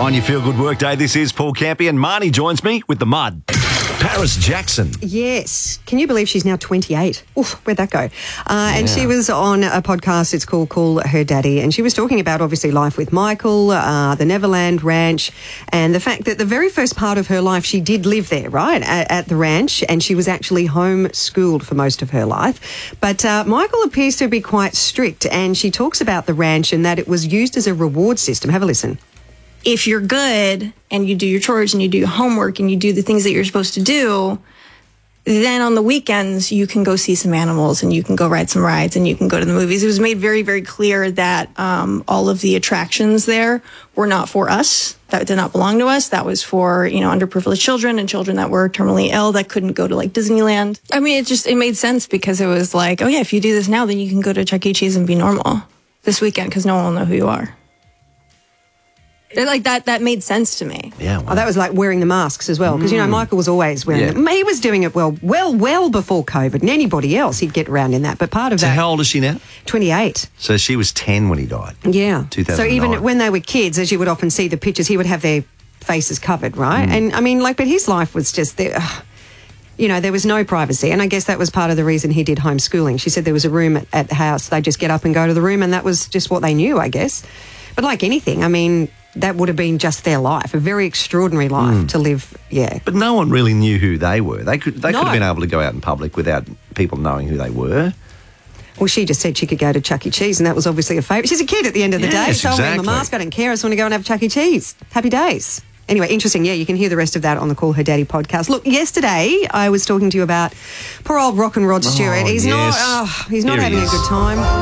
On your Feel Good Workday, this is Paul Campy and Marnie joins me with the mud. Paris Jackson. Yes. Can you believe she's now 28? Oof, where'd that go? And she was on a podcast, it's called Call Her Daddy, and she was talking about, obviously, life with Michael, the Neverland Ranch, and the fact that the very first part of her life, she did live there, right, at the ranch, and she was actually homeschooled for most of her life. But Michael appears to be quite strict, and she talks about the ranch and that it was used as a reward system. Have a listen. If you're good and you do your chores and you do your homework and you do the things that you're supposed to do, then on the weekends you can go see some animals and you can go ride some rides and you can go to the movies. It was made very, very clear that all of the attractions there were not for us. That did not belong to us. That was for, underprivileged children and children that were terminally ill that couldn't go to, like, Disneyland. I mean, it made sense because it was like, oh, yeah, if you do this now, then you can go to Chuck E. Cheese and be normal this weekend because no one will know who you are. Like that made sense to me. Yeah. Wow. Oh, that was like wearing the masks as well. Because, Michael was always wearing them. He was doing it well before COVID, and anybody else, he'd get around in that. But part of that... So how old is she now? 28. So she was 10 when he died. Yeah. 2009. So even when they were kids, as you would often see the pictures, he would have their faces covered, right? And I mean, but his life was just there. There was no privacy. And I guess that was part of the reason he did homeschooling. She said there was a room at the house. They'd just get up and go to the room, and that was just what they knew, I guess. But like anything, I mean... that would have been just their life, a very extraordinary life to live, But no one really knew who they were. They could have been able to go out in public without people knowing who they were. Well, she just said she could go to Chuck E. Cheese, and that was obviously a favourite. She's a kid at the end of the day, so I'm wearing my mask, I don't care, I just want to go and have Chuck E. Cheese. Happy days. Anyway, interesting. Yeah, you can hear the rest of that on the Call Her Daddy podcast. Look, yesterday I was talking to you about poor old Rock and Rod Stewart. He's not having a good time.